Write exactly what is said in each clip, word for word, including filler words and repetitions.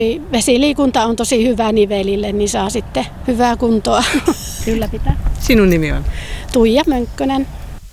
Vesiliikunta on tosi hyvä nivelille, niin saa sitten hyvää kuntoa. Kyllä pitää. Sinun nimi on? Tuija Mönkkönen.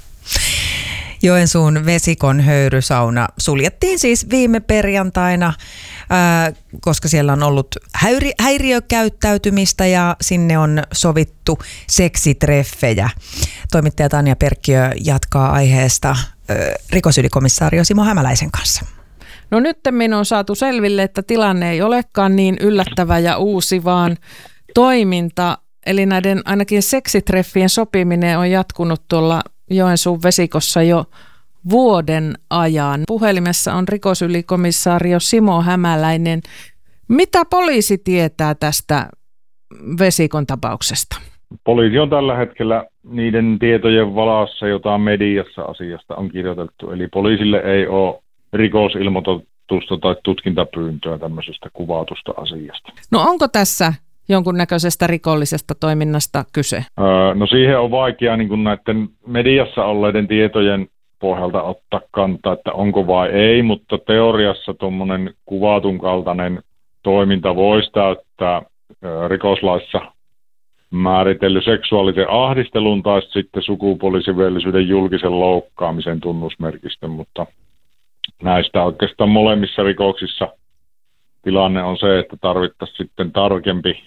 Joensuun Vesikon höyrysauna suljettiin siis viime perjantaina, ää, koska siellä on ollut häiri- häiriökäyttäytymistä ja sinne on sovittu seksitreffejä. Toimittaja Tanja Perkkiö jatkaa aiheesta ää, rikosylikomissaario Simo Hämäläisen kanssa. No nyt on saatu selville, että tilanne ei olekaan niin yllättävä ja uusi, vaan toiminta, eli näiden ainakin seksitreffien sopiminen on jatkunut tuolla Joensuun Vesikossa jo vuoden ajan. Puhelimessa on rikosylikomissaario Simo Hämäläinen. Mitä poliisi tietää tästä Vesikon tapauksesta? Poliisi on tällä hetkellä niiden tietojen valassa, jota mediassa asiasta on kirjoitettu. Eli poliisille ei ole rikosilmoitusta tai tutkintapyyntöä tämmöisestä kuvatusta asiasta. No onko tässä jonkunnäköisestä rikollisesta toiminnasta kyse? Öö, no siihen on vaikea niin kuin näiden mediassa olleiden tietojen pohjalta ottaa kantaa, että onko vai ei, mutta teoriassa tuommoinen kuvatun kaltainen toiminta voisi täyttää öö, rikoslaissa määritelly seksuaalisen ahdistelun tai sitten sukupuolisiveellisyyden julkisen loukkaamisen tunnusmerkistön, mutta näistä oikeastaan molemmissa rikoksissa tilanne on se, että tarvittaisiin sitten tarkempi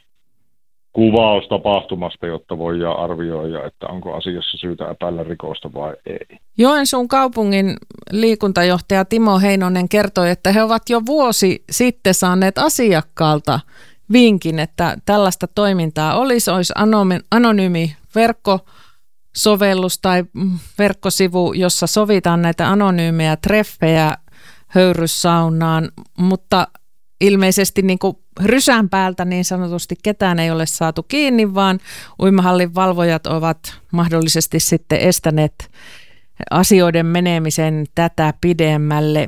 kuvaus tapahtumasta, jotta voidaan arvioida, että onko asiassa syytä epäillä rikosta vai ei. Joensuun kaupungin liikuntajohtaja Timo Heinonen kertoi, että he ovat jo vuosi sitten saaneet asiakkaalta vinkin, että tällaista toimintaa olisi, olisi anonyymi verkkosovellus tai verkkosivu, jossa sovitaan näitä anonyymejä treffejä höyryssaunaan, mutta ilmeisesti niin kuin rysän päältä niin sanotusti ketään ei ole saatu kiinni, vaan uimahallin valvojat ovat mahdollisesti sitten estäneet asioiden menemisen tätä pidemmälle.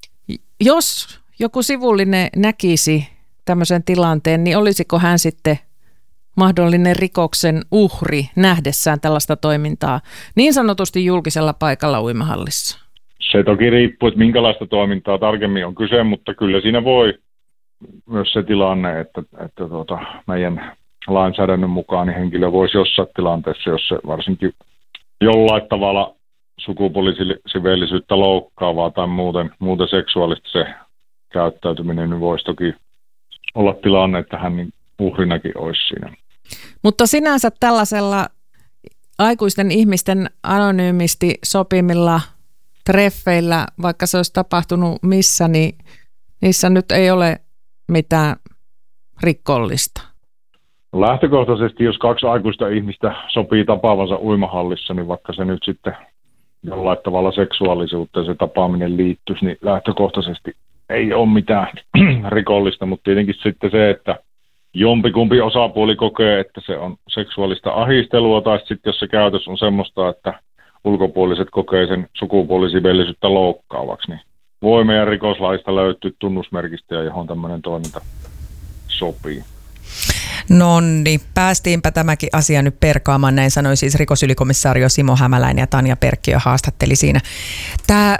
Jos joku sivullinen näkisi tämmöisen tilanteen, niin olisiko hän sitten mahdollinen rikoksen uhri nähdessään tällaista toimintaa niin sanotusti julkisella paikalla uimahallissa? Se toki riippuu, että minkälaista toimintaa tarkemmin on kyse, mutta kyllä siinä voi myös se tilanne, että, että tuota, meidän lainsäädännön mukaan niin henkilö voisi jossain tilanteessa, jos se varsinkin jollain tavalla sukupuolisiveellisyyttä loukkaavaa tai muuten, muuten seksuaalista se käyttäytyminen, niin voisi toki olla tilanne, että hän niin uhrinakin olisi siinä. Mutta sinänsä tällaisella aikuisten ihmisten anonyymisti sopimilla treffeillä, vaikka se olisi tapahtunut missä, niin niissä nyt ei ole mitään rikollista. Lähtökohtaisesti, jos kaksi aikuista ihmistä sopii tapaavansa uimahallissa, niin vaikka se nyt sitten jollain tavalla seksuaalisuuteen se tapaaminen liittyisi, niin lähtökohtaisesti ei ole mitään rikollista, mutta tietenkin sitten se, että jompikumpi osapuoli kokee, että se on seksuaalista ahdistelua, tai sitten jos se käytös on semmoista, että ulkopuoliset kokee sen sukupuolisiveellisyyttä loukkaavaksi, niin voi meidän rikoslaista löytyä tunnusmerkistöjä, johon tämmöinen toiminta sopii. No niin, päästiinpä tämäkin asia nyt perkaamaan, näin sanoi siis rikosylikomissaario Simo Hämäläinen ja Tanja Perkkiö haastatteli siinä. Tämä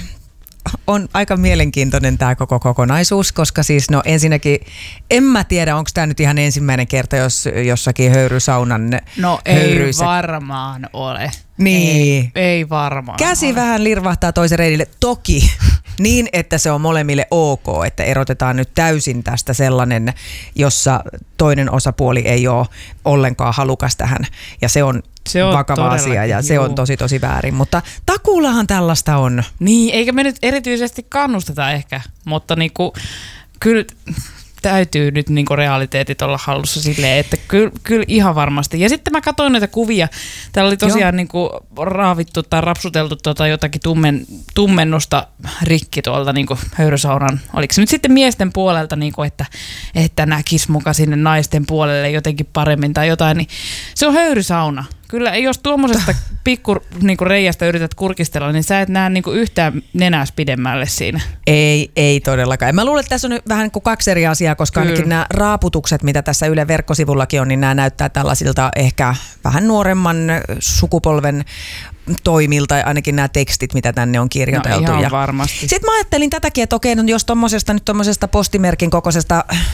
on aika mielenkiintoinen tämä koko kokonaisuus, koska siis no ensinnäkin en mä tiedä, onko tämä nyt ihan ensimmäinen kerta, jos jossakin höyrysaunan No höyryssä. Ei varmaan ole. Niin. Ei, ei varmaan Käsi ole. vähän lirvahtaa toisen reidille. Toki niin, että se on molemmille ok, että erotetaan nyt täysin tästä sellainen, jossa toinen osapuoli ei ole ollenkaan halukas tähän. Ja se on, se on vakava asia ja se juu. on tosi tosi väärin. Mutta takuullahan tällaista on. Niin, eikä me nyt erityisesti kannusteta ehkä, mutta niinku, kyllä täytyy nyt niinku realiteetit olla hallussa silleen, että kyllä, kyllä ihan varmasti. Ja sitten mä katsoin näitä kuvia. Täällä oli tosiaan niinku raavittu tai rapsuteltu tota jotakin tummen, tummennusta rikki tuolta niinku höyrysaunan. Oliko se nyt sitten miesten puolelta, niinku, että, että näkisi muka sinne naisten puolelle jotenkin paremmin tai jotain. Niin se on höyrysauna. Kyllä, jos tuommoisesta pikku niinku reiästä yrität kurkistella, niin sä et näe niinku yhtään nenäs pidemmälle siinä. Ei, ei todellakaan. Mä luulen, että tässä on nyt vähän kuin kaksi eri asiaa, koska Kyllä. ainakin nämä raaputukset, mitä tässä Yle verkkosivullakin on, niin nämä näyttää tällaisilta ehkä vähän nuoremman sukupolven toimil, tai ainakin nämä tekstit, mitä tänne on kirjoiteltu. No ihan ja varmasti. sitten mä ajattelin tätäkin, että okei, no jos tommosesta nyt tommosesta postimerkin kokoisesta